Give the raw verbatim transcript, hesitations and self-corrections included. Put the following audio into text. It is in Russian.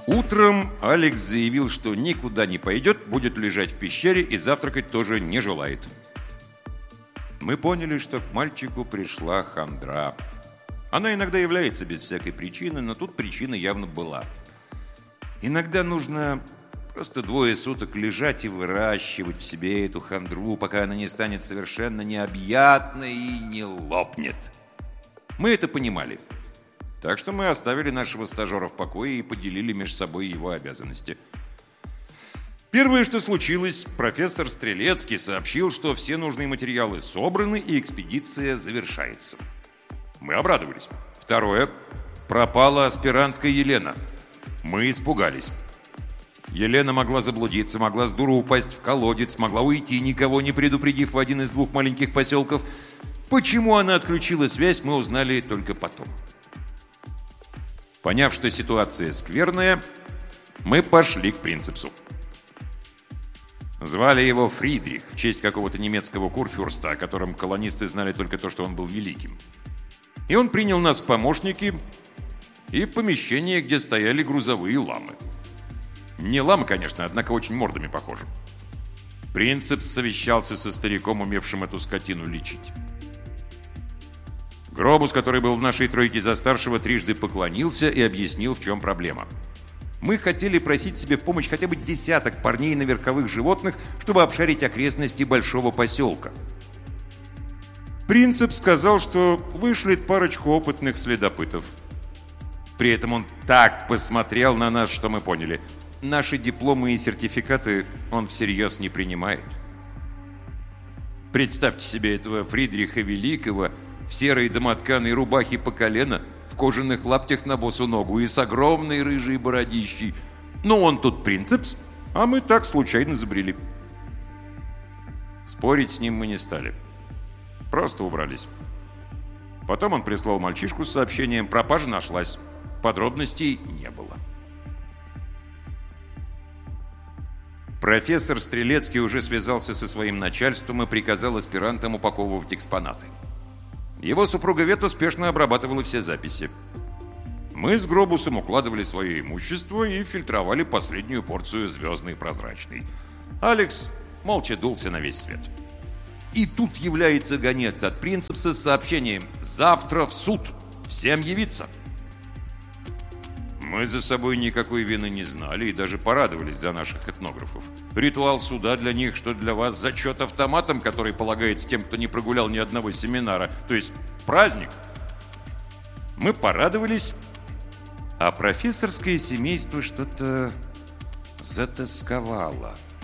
Утром Алекс заявил, что никуда не пойдет, будет лежать в пещере и завтракать тоже не желает. Мы поняли, что к мальчику пришла хандра. Она иногда является без всякой причины, но тут причина явно была. Иногда нужно просто двое суток лежать и выращивать в себе эту хандру, пока она не станет совершенно необъятной и не лопнет. Мы это понимали. Так что мы оставили нашего стажера в покое и поделили между собой его обязанности. Первое, что случилось, профессор Стрелецкий сообщил, что все нужные материалы собраны и экспедиция завершается. Мы обрадовались. Второе. Пропала аспирантка Елена. Мы испугались. Елена могла заблудиться, могла с дуру упасть в колодец, могла уйти, никого не предупредив, в один из двух маленьких поселков. Почему она отключила связь, мы узнали только потом. Поняв, что ситуация скверная, мы пошли к принципсу. Звали его Фридрих, в честь какого-то немецкого курфюрста, о котором колонисты знали только то, что он был великим. И он принял нас в помощники и в помещение, где стояли грузовые ламы. Не ламы, конечно, однако очень мордами похожи. Принципс совещался со стариком, умевшим эту скотину лечить. Гробус, который был в нашей тройке за старшего, трижды поклонился и объяснил, в чем проблема. Мы хотели просить себе в помощь хотя бы десяток парней на верховых животных, чтобы обшарить окрестности большого поселка. Принцип сказал, что вышлет парочку опытных следопытов. При этом он так посмотрел на нас, что мы поняли. Наши дипломы и сертификаты он всерьез не принимает. Представьте себе этого Фридриха Великого в серой домотканой рубахе по колено, в кожаных лаптях на босу ногу и с огромной рыжей бородищей. Но он тут принципс, а мы так случайно забрели. Спорить с ним мы не стали. Просто убрались. Потом он прислал мальчишку с сообщением: пропажа нашлась. Подробностей не было. Профессор Стрелецкий уже связался со своим начальством и приказал аспирантам упаковывать экспонаты. Его супруга Вет успешно обрабатывала все записи. Мы с Гробусом укладывали свое имущество и фильтровали последнюю порцию звездной прозрачной. Алекс молча дулся на весь свет. И тут является гонец от принципса с сообщением: «Завтра в суд! Всем явиться!» Мы за собой никакой вины не знали и даже порадовались за наших этнографов. Ритуал суда для них, что для вас зачет автоматом, который полагается тем, кто не прогулял ни одного семинара. То есть праздник. Мы порадовались, а профессорское семейство что-то затасковало.